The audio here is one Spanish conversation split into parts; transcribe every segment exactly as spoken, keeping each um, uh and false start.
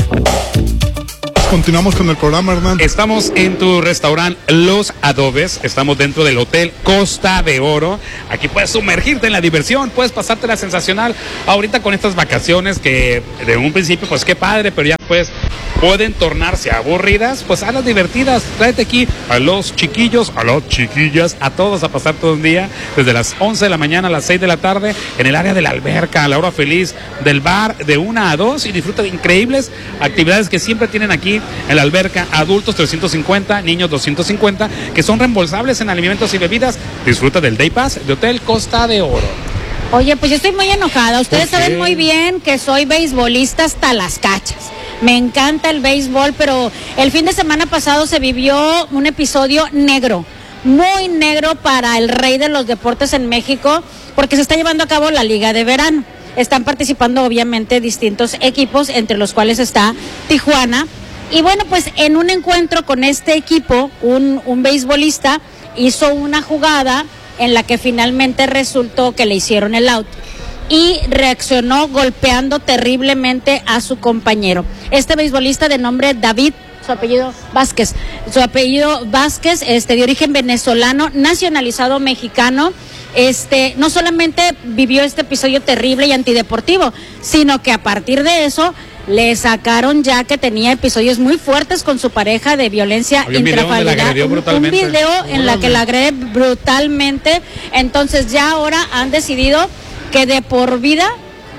Continuamos con el programa, Hernán. Estamos en tu restaurante Los Adobes, estamos dentro del Hotel Costa de Oro. Aquí puedes sumergirte en la diversión, puedes pasártela sensacional ahorita con estas vacaciones que de un principio pues qué padre, pero ya pues pueden tornarse aburridas, pues a las divertidas. Tráete aquí a los chiquillos, a las chiquillas, a todos a pasar todo un día, desde las once de la mañana a las seis de la tarde, en el área de la alberca, a la hora feliz del bar, de una a dos, y disfruta de increíbles actividades que siempre tienen aquí en la alberca. Adultos trescientos cincuenta, niños doscientos cincuenta, que son reembolsables en alimentos y bebidas. Disfruta del Day Pass de Hotel Costa de Oro. Oye, pues yo estoy muy enojada. Ustedes saben muy bien que soy beisbolista hasta las cachas. Me encanta el béisbol, pero el fin de semana pasado se vivió un episodio negro, muy negro para el rey de los deportes en México, porque se está llevando a cabo la Liga de Verano. Están participando obviamente distintos equipos, entre los cuales está Tijuana. Y bueno, pues en un encuentro con este equipo, un, un beisbolista hizo una jugada en la que finalmente resultó que le hicieron el out y reaccionó golpeando terriblemente a su compañero. Este beisbolista de nombre David, su apellido Vázquez, su apellido Vázquez, este, de origen venezolano, nacionalizado mexicano, este, no solamente vivió este episodio terrible y antideportivo, sino que a partir de eso le sacaron ya que tenía episodios muy fuertes con su pareja de violencia intrafamiliar. Un, un video en la que la agrede brutalmente. Entonces ya ahora han decidido que de por vida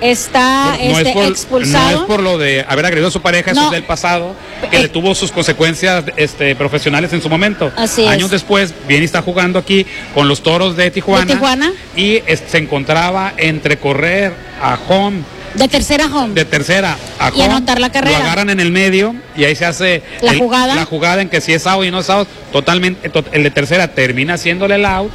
está no, no este, es por, expulsado. No es por lo de haber agredido a su pareja, no, eso es del pasado, que eh, le tuvo sus consecuencias este, profesionales en su momento. Así Años es. después, viene y está jugando aquí con los Toros de Tijuana. ¿De Tijuana? Y es, se encontraba entre correr a home. De tercera home. De tercera a home. Y anotar la carrera. Lo agarran en el medio y ahí se hace la el, jugada. La jugada en que si es out y no es out, totalmente, el de tercera termina haciéndole el out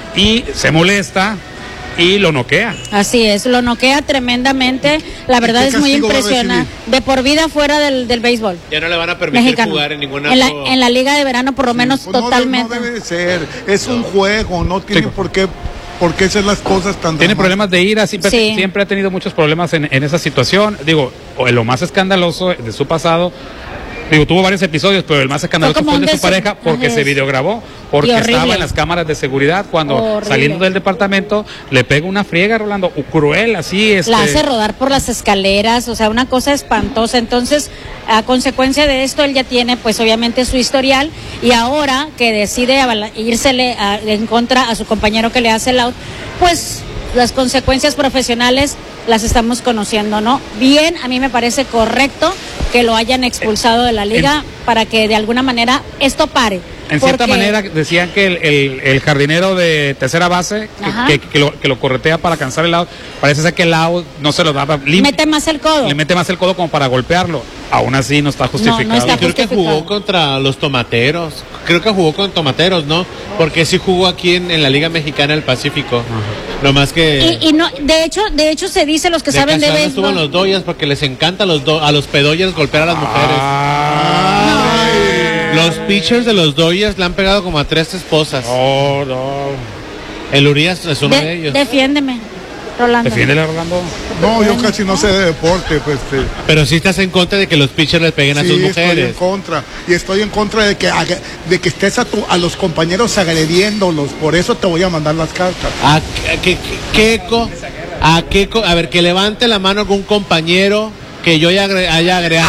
y se molesta y lo noquea. Así es, lo noquea tremendamente. La verdad es muy impresionante. De por vida fuera del, del béisbol. Ya no le van a permitir mexicano. Jugar en ninguna... En la, en la Liga de Verano, por lo menos, pues totalmente. No, no debe ser. Es un juego, no tiene sí. por qué... ¿Por qué hacer las cosas tan Tiene problemas de ira, siempre, sí. siempre ha tenido muchos problemas en, en esa situación. Digo, lo más escandaloso de su pasado, digo, tuvo varios episodios, pero el más escandaloso fue el de su pareja porque Ajá. se videograbó, porque estaba en las cámaras de seguridad cuando horrible. Saliendo del departamento le pega una friega, Rolando, cruel, así. Este... La hace rodar por las escaleras, o sea, una cosa espantosa. Entonces, a consecuencia de esto, él ya tiene, pues, obviamente su historial, y ahora que decide irsele a, en contra a su compañero que le hace el out, pues, las consecuencias profesionales las estamos conociendo, ¿no? Bien, a mí me parece correcto que lo hayan expulsado de la liga en, para que de alguna manera esto pare. En cierta porque... manera decían que el, el, el jardinero de tercera base que, que, que, lo, que lo corretea para alcanzar el out, parece ser que el out no se lo daba limpio. Mete más el codo. Le mete más el codo como para golpearlo. Aún así no está justificado. No, no está creo que jugó contra los Tomateros. Creo que jugó con Tomateros, ¿no? Porque sí jugó aquí en, en la Liga Mexicana del Pacífico. Ajá. No más que... Y, y no, de hecho, de hecho se dice los que de saben de béisbol. Estuvo en los Dodgers porque les encanta a los, do, a los pedoyers golpear a las mujeres. Ay. Los pitchers de los Dodgers le han pegado como a tres esposas. Oh, no. El Urias es uno de, de ellos. Defiéndeme, Rolando. Defiéndele, Rolando. No, yo casi no sé de deporte, pues. Este... Pero sí estás en contra de que los pitchers les peguen sí, a sus mujeres. Estoy en contra. Y estoy en contra de que, de que estés a, tu, a los compañeros agrediéndolos. Por eso te voy a mandar las cartas. ¿A qué, qué, qué, a qué, a ver, que levante la mano algún compañero que yo ya haya agregado.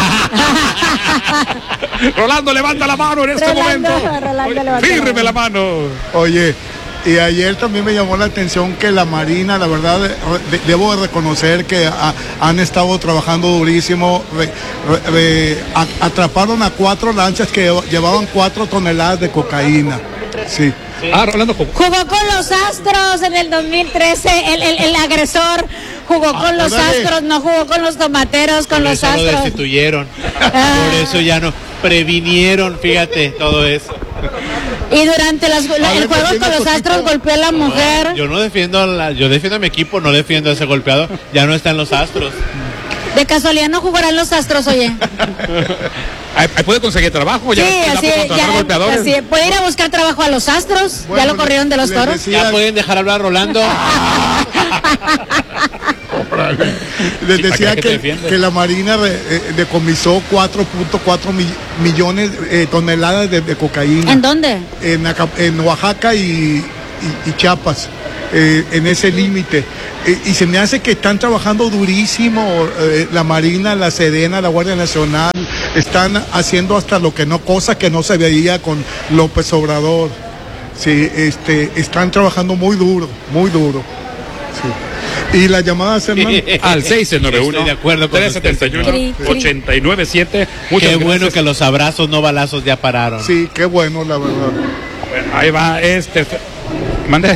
Rolando, levanta la mano en este Rolando, momento. Rolando, Fírreme la mano. Oye, y ayer también me llamó la atención que la Marina, la verdad, de, de, debo de reconocer que a, han estado trabajando durísimo. Re, re, re, a, atraparon a cuatro lanchas que llevaban cuatro toneladas de cocaína. Sí. Sí. Ah, Rolando jugó. Jugó con los Astros en el dos mil trece, el, el, el agresor jugó ah, con los órale. Astros, no jugó con los Tomateros, con Por los eso Astros. Lo destituyeron. Ah. Por eso ya no previnieron, fíjate, todo eso. Y durante las, la, el juego con los Astros golpeó a la mujer. No, yo no defiendo a la, yo defiendo a mi equipo, no defiendo a ese golpeado. Ya no están los Astros. De casualidad no jugarán los Astros, oye. Ahí puede conseguir trabajo, ya sí, así, ya, así, puede ir a buscar trabajo a los Astros, bueno, ya lo corrieron de los Toros. Decía... Ya pueden dejar hablar a Rolando. Órale. Les decía ¿Para qué te que, defiendes? que la Marina re- eh, decomisó cuatro punto cuatro mi- millones de toneladas de, de cocaína. ¿En dónde? En, Aca- en Oaxaca y, y- y Chiapas, eh, en ese límite. Eh, y se me hace que están trabajando durísimo, eh, la Marina, la Sedena, la Guardia Nacional, están haciendo hasta lo que no, cosa que no se veía con López Obrador. Sí, este, están trabajando muy duro, muy duro. Sí. Y las llamadas, Hernán, Al seis nueve uno, Estoy de acuerdo con tres setenta y uno, usted, señor. ochenta y nueve siete. Muchas Qué gracias. bueno que los abrazos, no balazos, ya pararon. sí, qué bueno, la verdad. Bueno, ahí va este. Mande.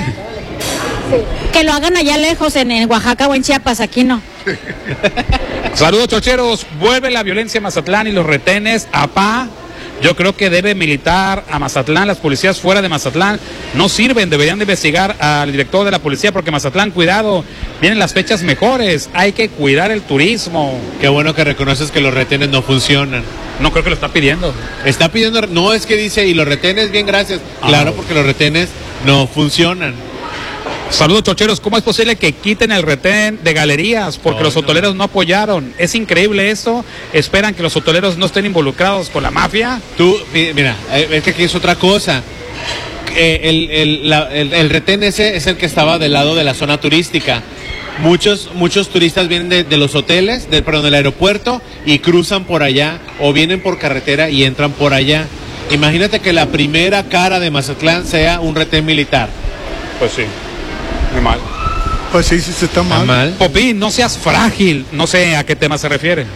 Que lo hagan allá lejos, en, en Oaxaca o en Chiapas, aquí no. Saludos, chocheros. Vuelve la violencia a Mazatlán y los retenes. Apá. Yo creo que debe militar a Mazatlán. Las policías fuera de Mazatlán no sirven. Deberían de investigar al director de la policía porque Mazatlán, cuidado, vienen las fechas mejores. Hay que cuidar el turismo. Qué bueno que reconoces que los retenes no funcionan. No creo que lo está pidiendo. Está pidiendo, no es que dice, y los retenes, bien, gracias. Ah. Claro, porque los retenes no funcionan. Saludos, chocheros. ¿Cómo es posible que quiten el retén de galerías? Porque No, los no. hotoleros no apoyaron. Es increíble eso. Esperan que los hotoleros no estén involucrados con la mafia. Tú, mi- mira, eh, es que aquí es otra cosa. Eh, el, el, la- el- el retén ese es el que estaba del lado de la zona turística. Muchos, muchos turistas vienen de, de los hoteles, del, perdón, del aeropuerto y cruzan por allá o vienen por carretera y entran por allá. Imagínate que la primera cara de Mazatlán sea un retén militar. Pues sí. Muy mal. Pues sí, sí, se está ¿Está mal. mal? Popín, no seas frágil. No sé a qué tema se refiere.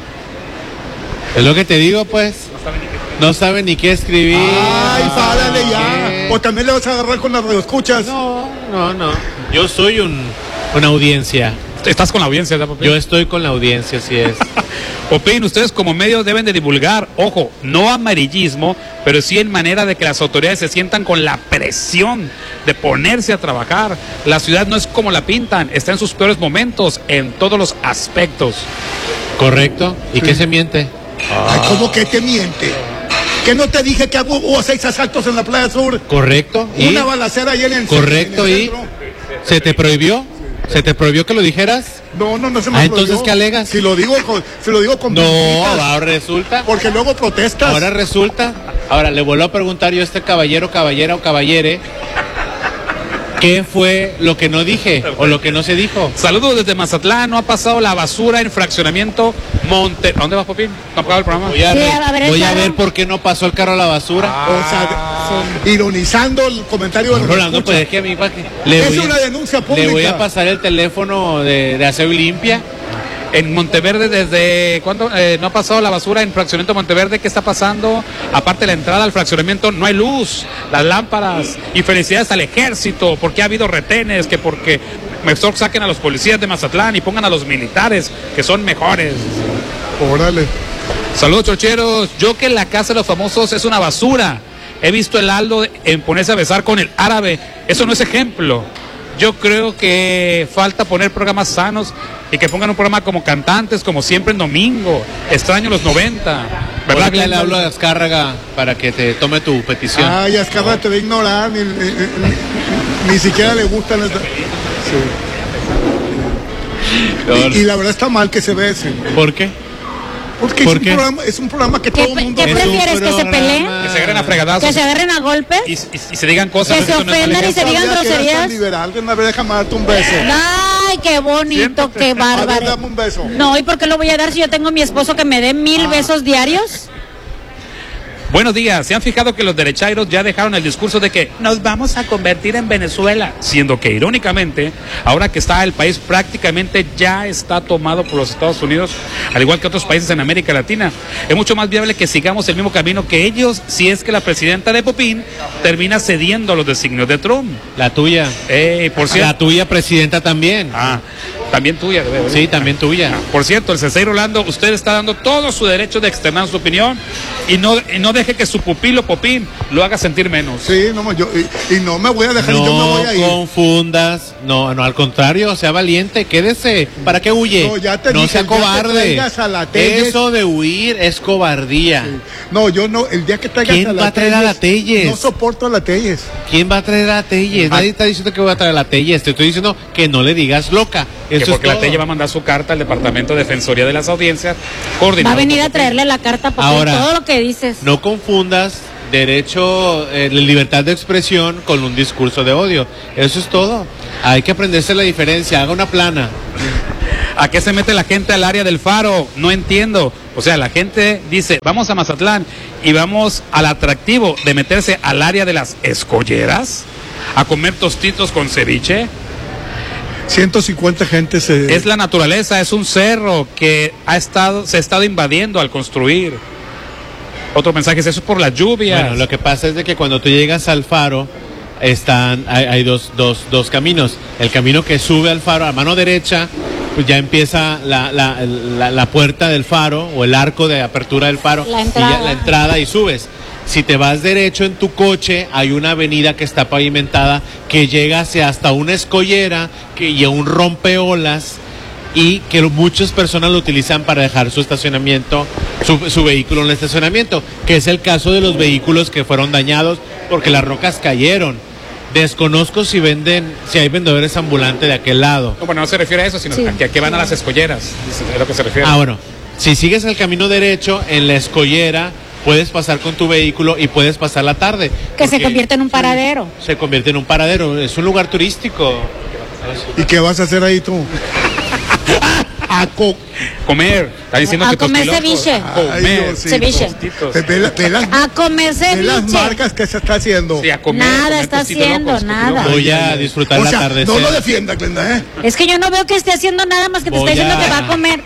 Es lo que te digo, pues. No saben ni qué escribir. Ay, no saben párale ni ya. qué. O también le vas a agarrar con las radioescuchas. No, no, no. Yo soy un, una audiencia. Estás con la audiencia, ¿verdad, Popín? Yo estoy con la audiencia, así es. Popín, ustedes como medios deben de divulgar, ojo, no amarillismo, pero sí en manera de que las autoridades se sientan con la presión de ponerse a trabajar. La ciudad no es como la pintan, está en sus peores momentos, en todos los aspectos. ¿Correcto? ¿Y qué se miente? Ay, ¿cómo que te miente? ¿Que no te dije que hubo, hubo seis asaltos en la Playa Sur? ¿Correcto? ¿Y? Una balacera ahí en el ¿Correcto? en el ¿Y? centro. ¿Se te prohibió? ¿Se te prohibió que lo dijeras? No, no, no se me Ah, entonces, prohibió. ¿qué alegas? Si lo digo con, si lo digo con No, pintitas, ahora resulta. porque luego protestas. Ahora resulta. Ahora le vuelvo a preguntar yo a este caballero, caballera o caballere, ¿qué fue lo que no dije o lo que no se dijo? Saludos desde Mazatlán, no ha pasado la basura en fraccionamiento Monte... ¿A dónde vas, Popín? ¿No ha pagado el programa? Voy a, Sí, ver, a ver el voy a carro. ver por qué no pasó el carro a la basura. O sea, ironizando el comentario del Rolando, pues es que a mí pa' que- le Es voy a- una denuncia Le pública. voy a pasar el teléfono de, de Aseo y Limpia. En Monteverde, ¿desde cuándo eh, no ha pasado la basura en fraccionamiento Monteverde? ¿Qué está pasando? Aparte de la entrada al fraccionamiento, no hay luz, las lámparas. Y felicidades al ejército, porque ha habido retenes, que porque mejor saquen a los policías de Mazatlán y pongan a los militares, que son mejores. Órale. Saludos, chocheros. Yo que la casa de los famosos es una basura. He visto el Aldo en ponerse a besar con el árabe. Eso no es ejemplo. Yo creo que falta poner programas sanos y que pongan un programa como Cantantes, como siempre en domingo. Extraño los noventa. ¿Verdad, Ahorita le Glenda? hablo a Azcárraga para que te tome tu petición. Ay, Azcárraga te va a ignorar, ni, ni- ni- ni siquiera le gustan las... Sí. Y, y la verdad está mal que se besen. ¿Por qué? Porque ¿Por es, un qué? programa, es un programa que ¿Qué, todo el mundo... qué Es un prefieres? ¿Que se programa- peleen? Que se agarren a fregadazos. ¿Que se agarren a golpes? Y, y- y se digan cosas. Que se Eso no es mal ofendan y ejemplo. se digan Sabía que eras tan groserías. liberal, de una vez déjame darte un beso. Ay, qué bonito, qué A ver, bárbaro. dame un beso. No, ¿y por qué lo voy a dar si yo tengo a mi esposo que me dé mil Ah. besos diarios? Buenos días. ¿Se han fijado que los derechairos ya dejaron el discurso de que nos vamos a convertir en Venezuela? Siendo que irónicamente, ahora que está el país prácticamente ya está tomado por los Estados Unidos, al igual que otros países en América Latina. Es mucho más viable que sigamos el mismo camino que ellos si es que la presidenta de Popín termina cediendo a los designios de Trump. La tuya. Ey, por La cierto. tuya, presidenta, también. Ah, también tuya, de verdad. Sí, también tuya. Por cierto, el Cesey Rolando, usted está dando todo su derecho de externar su opinión y no, y no deje que su pupilo Popín lo haga sentir menos. Sí, no, yo, y, y no me voy a dejar, no yo me voy a ir. No confundas, no, no, al contrario, sea valiente, quédese. ¿Para qué huye? No, ya te no dije, sea el día que cobarde. traigas a la Telles- Eso de huir es cobardía. Sí. No, yo no, el día que traigas ¿Quién a la va a traer a la Telles? No soporto a la Telles. ¿Quién va a traer a la Telles? Nadie está diciendo que voy a traer a la Telles. Te estoy diciendo que no le digas loca. Que Eso porque es la todo. Telle va a mandar su carta al Departamento de Defensoría de las Audiencias. Va coordinado a venir por a Popín. traerle la carta porque Ahora, todo lo que dices. No confundas derecho, eh, libertad de expresión con un discurso de odio. Eso es todo. Hay que aprenderse la diferencia. Haga una plana. ¿A qué se mete la gente al área del Faro? No entiendo. O sea, la gente dice, vamos a Mazatlán y vamos al atractivo de meterse al área de las escolleras a comer tostitos con ceviche. ciento cincuenta gente se... Es la naturaleza, es un cerro que ha estado, se ha estado invadiendo al construir. Otro mensaje es eso es por las lluvias. Bueno, lo que pasa es de que cuando tú llegas al Faro, están, hay, hay dos, dos, dos caminos. El camino que sube al Faro, a mano derecha, pues ya empieza la, la, la, la puerta del Faro o el arco de apertura del Faro. La y entrada. ya, la entrada y subes. Si te vas derecho en tu coche, hay una avenida que está pavimentada que llega hacia hasta una escollera que, y un rompeolas, y que muchas personas lo utilizan para dejar su estacionamiento, su, su vehículo en el estacionamiento, que es el caso de los vehículos que fueron dañados porque las rocas cayeron. Desconozco si venden, si hay vendedores ambulantes de aquel lado. No, bueno, no se refiere a eso, sino Sí. a que a qué van a las escolleras. Es lo que se refiere. Ah, bueno, si sigues el camino derecho, en la escollera puedes pasar con tu vehículo y puedes pasar la tarde. Que se porque convierte en un paradero. Se convierte en un paradero, es un lugar turístico. ¿Y qué vas a hacer ahí tú? A co... Comer. Está diciendo A que comer tostilocos. ceviche. A comer. Ay, Diosito. Ceviche. Tostitos. Ve, ve la- ve las, A comer ve las ceviche. marcas que se está haciendo. Sí, a comer, Nada comer está tostitos haciendo, locos, nada. tostitos Voy a disfrutar O el sea, atardecer. no lo defienda, Glenda, ¿eh? Es que yo no veo que esté haciendo nada más que te Voy está diciendo a- que va a comer.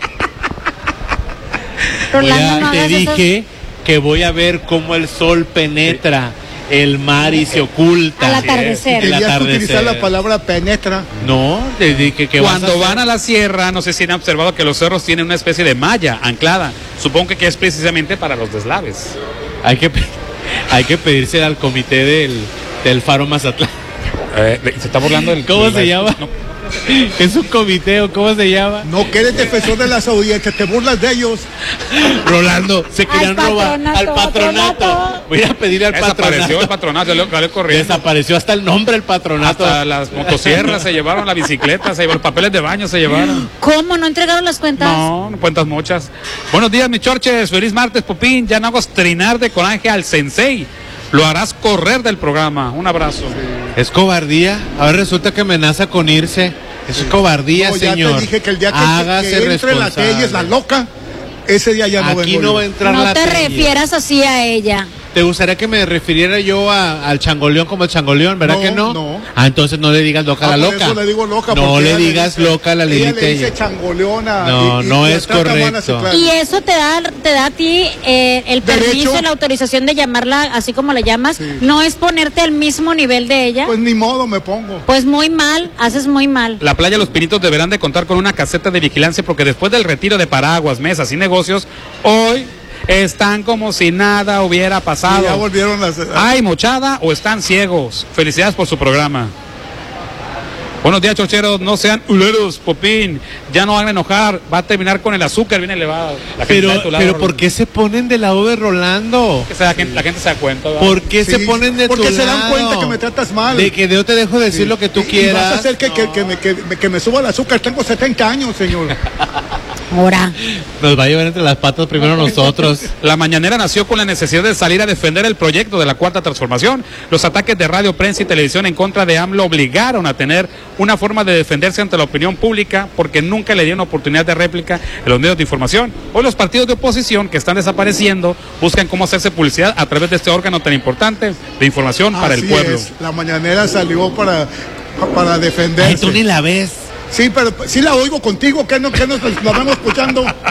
Voy a- Rolando, no te hagas esas- dije que voy a ver cómo el sol penetra el mar y se oculta. Al Así es. atardecer. El Querías atardecer. utilizar la palabra penetra. No, te dije que vas Cuando a van hacer- a la sierra, no sé si han observado que los cerros tienen una especie de malla anclada. Supongo que es precisamente para los deslaves. Hay que, pe- hay que pedirse al comité del, del Faro Mazatlán. Eh, se está burlando del... ¿Cómo se del- llama? no, Es un comité, ¿o cómo se llama? No, que eres defensor de las audiencias, te burlas de ellos. Rolando, se querían robar patronato, al patronato. patronato. Voy a pedir al desapareció patronato. el patronato, le salió corriendo. Desapareció hasta el nombre del patronato. Hasta las motosierras se llevaron, la bicicleta, se llevaron, los papeles de baño se llevaron. ¿Cómo? ¿No entregaron las cuentas? No, no cuentas muchas. Buenos días, mis chorches. Feliz martes, Popín. Ya no hagas trinar de coraje al sensei. Lo harás correr del programa. Un abrazo. Es cobardía. Ahora resulta que amenaza con irse. Eso es cobardía, No, ya señor. te dije que el día que, Hágase que entre la responsable. Telles, la loca, ese día ya no Aquí vengo no yo. va a entrar No la te Telles. refieras así a ella. ¿Te gustaría que me refiriera yo a- al changoleón como el changoleón? ¿Verdad No, que no? no. Ah, entonces no le digas loca a Ah, la por loca. eso le digo loca. No porque le ella digas dice- loca a la ella Lili le dice Telles. changoleona. No, y- y- no y es trata mal a correcto. su clase. Y eso te da, te da a ti eh, el Derecho. permiso, la autorización de llamarla así como la llamas. Sí. No es ponerte al mismo nivel de ella. Pues ni modo me pongo. Pues muy mal, haces muy mal. La playa Los Pinitos deberán de contar con una caseta de vigilancia porque después del retiro de paraguas, mesas y negocios, hoy están como si nada hubiera Y pasado. ya volvieron las... ¿Hay mochada o están ciegos? Felicidades por su programa. Buenos días, chocheros. No sean uleros, Popín. Ya no van a enojar. Va a terminar con el azúcar bien elevado. La gente Pero, está de tu lado, pero Rolando. ¿por qué se ponen del lado de Rolando? Que se- La gente, la gente se da cuenta, ¿verdad? ¿Por qué Sí, se ponen de tu porque lado? se dan cuenta que me tratas mal. De que yo te dejo decir Sí. lo que tú Y- y quieras. vas a hacer que, que, que me, que, me- que me suba el azúcar. Tengo setenta años, señor. Ahora. Nos va a llevar entre las patas primero nosotros. La mañanera nació con la necesidad de salir a defender el proyecto de la Cuarta Transformación. Los ataques de radio, prensa y televisión en contra de AMLO obligaron a tener una forma de defenderse ante la opinión pública porque nunca le dieron oportunidad de réplica en los medios de información. Hoy los partidos de oposición que están desapareciendo buscan cómo hacerse publicidad a través de este órgano tan importante de información para el Así pueblo. es. La mañanera salió para, para Ay, defenderse. tú ni la ves. Sí, pero sí la oigo contigo. ¿Qué no, qué nos la vemos escuchando?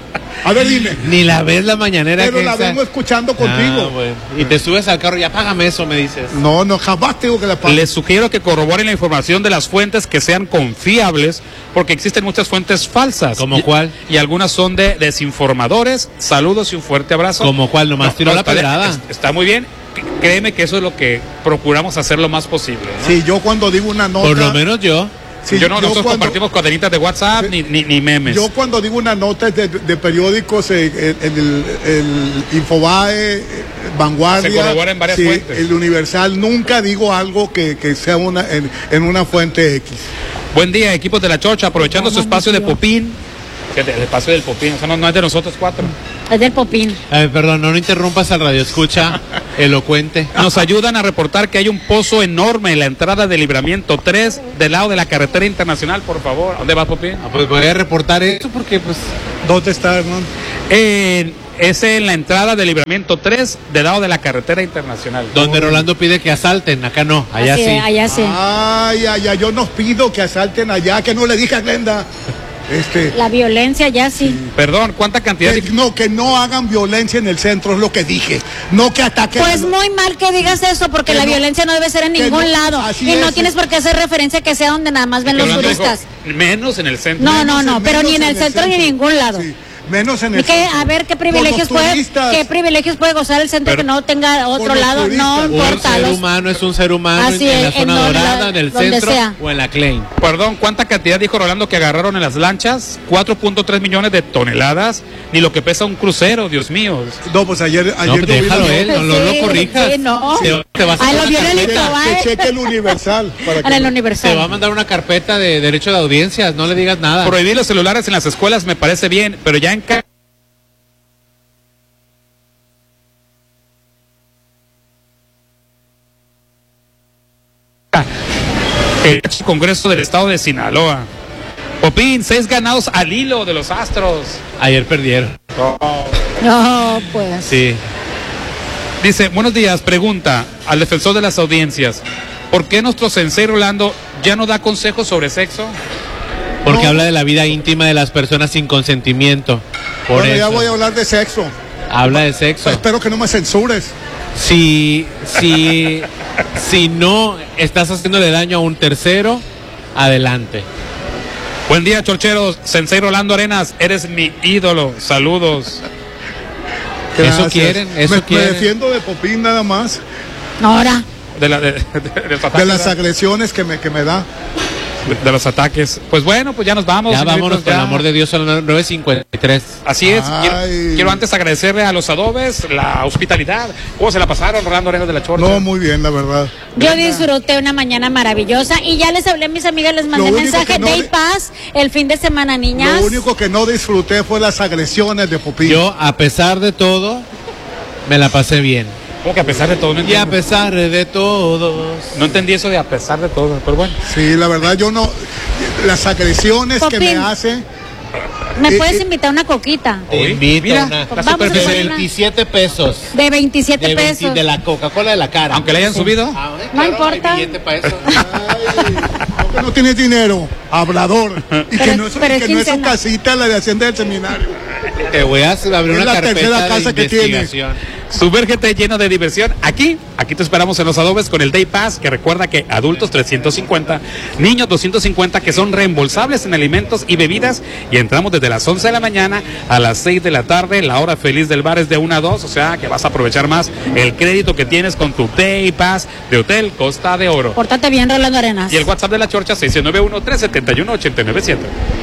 A ver, dime. Ni la ves la mañanera. Pero que la esa- vengo escuchando contigo. Ah, bueno. Y te subes al carro y apágame eso, me dices. No, no, jamás te digo que la pague. Les sugiero que corroboren la información de las fuentes que sean confiables, porque existen muchas fuentes falsas. ¿Cómo Y- cuál? Y algunas son de desinformadores. Saludos y un fuerte abrazo. ¿Cómo cuál? Nomás tiró la está, pedrada. es- está muy bien. C- Créeme que eso es lo que procuramos hacer lo más posible, ¿no? Sí, yo cuando digo una nota. Por lo menos yo. sí, yo no, nosotros cuando- compartimos cuadrinitas de WhatsApp ni, ni, ni memes. Yo cuando digo una nota de, de periódicos, eh, en el, el Infobae, eh, Vanguardia, Se corrobora en varias sí, fuentes. el Universal, nunca digo algo que, que sea una en, en una fuente X. Buen día, equipos de la Chorcha, aprovechando su Vamos, espacio de tío. Popín. Fíjate, el espacio del Popín, o sea, no, no es de nosotros cuatro. Es del Popín. Ay, perdón, no, no interrumpas al radio escucha elocuente. Nos ayudan a reportar que hay un pozo enorme en la entrada del Libramiento tres del lado de la carretera internacional, por favor. ¿Dónde vas, Popín? Ah, pues voy a reportar esto porque pues ¿Dónde está, hermano? En, es en la entrada del Libramiento tres del lado de la carretera internacional. donde Rolando pide que asalten, acá no, allá Así sí. es, allá sí. Ay, ay, ay, yo nos pido que asalten allá, que no le dije a Glenda. Este, La violencia allá sí. Perdón, ¿cuánta cantidad que, de... no, que no hagan violencia en el centro, es lo que dije. No que ataquen. Pues a- muy mal que digas eso, porque Que la no- violencia no debe ser en que ningún no, lado. así Y no es. tienes por qué hacer referencia que sea donde nada más ven los Rolando dijo, turistas. menos en el centro. No, no, Menos no, en- pero menos ni en el centro ni en ningún lado. Sí, menos en el Y que, centro. a ver qué Por privilegios los puede, turistas. qué privilegios puede gozar el centro Pero- que no tenga otro los lado, no turistas. Un importa. ser los- humano es un ser humano Así en la es, en zona donde- dorada, en el donde centro sea. o en la Klein. Perdón, ¿cuánta cantidad dijo Rolando que agarraron en las lanchas? cuatro punto tres millones de toneladas, ni lo que pesa un crucero, Dios mío. No, pues ayer, ayer No, yo vi déjalo la él, nota. no, no lo corrijas. Sí, no. Te, te vas a Ay, lo mandar vio una en el carpeta- Infobae. Que cheque el Universal. Para En que- el te Universal. va a mandar una carpeta de derecho de audiencias, no le digas nada. Prohibir los celulares en las escuelas me parece bien, pero ya en ca- el Congreso del Estado de Sinaloa. Popín, seis ganados al hilo de los Astros. Ayer perdieron. No, pues. Sí. Dice, buenos días, pregunta al defensor de las audiencias. ¿Por qué nuestro sensei Rolando ya no da consejos sobre sexo? Porque No. habla de la vida íntima de las personas sin consentimiento. Por Bueno, ya eso. voy a hablar de sexo. Habla de sexo. Espero que no me censures. Si, si, si no estás haciéndole daño a un tercero, adelante. Buen día, chorcheros. Sensei Rolando Arenas, eres mi ídolo. Saludos. Eso Gracias. quieren, eso me, quieren. Me defiendo de Popín nada más. Ahora. De, la- de- de- de los ataques, De las ¿verdad? agresiones que me, que me da. de, de los ataques. Pues bueno, pues ya nos vamos. Ya señoritos, vámonos, por el ya. amor de Dios, son las nueve cincuenta y tres. Así es. Quiero, Ay. quiero antes agradecerle a los adobes la hospitalidad. ¿Cómo se la pasaron, Rolando Arenas de la Chorcha? No, muy bien, la verdad. Yo disfruté una mañana maravillosa y ya les hablé a mis amigas, les mandé Lo único mensaje que no de de- paz el fin de semana, niñas. Lo único que no disfruté fue las agresiones de Popín. Yo, a pesar de todo, me la pasé bien. Como que a pesar de todo, no Y a entiendo. pesar de todos. No entendí eso de a pesar de todo, pero bueno. Sí, la verdad, yo no. Las agresiones que Popín. me hace. ¿Me Eh, puedes eh, invitar una coquita? Te Uy, invito mira, a una. la Vamos superficie a De ver. veintisiete pesos. De veintisiete De, veinte pesos. de la Coca-Cola de la cara. Aunque le hayan subido. Ah, eh, No claro, importa. hay billete para eso. Ay, ¿por qué no tienes dinero? Hablador. Y que Pero- no es, pero y es que no es su quincena. casita la de Hacienda del Seminario. Te voy a abrir Es una la carpeta tercera de casa que tiene. investigación. Sumérgete lleno de diversión aquí. Aquí te esperamos en los adobes con el Day Pass, que recuerda que adultos trescientos cincuenta, niños doscientos cincuenta, que son reembolsables en alimentos y bebidas. Y entramos desde las once de la mañana a las seis de la tarde. La hora feliz del bar es de una a dos, o sea que vas a aprovechar más el crédito que tienes con tu Day Pass de Hotel Costa de Oro. Pórtate bien, Rolando Arenas. Y el WhatsApp de la Chorcha seis nueve uno, tres siete uno, ocho nueve siete.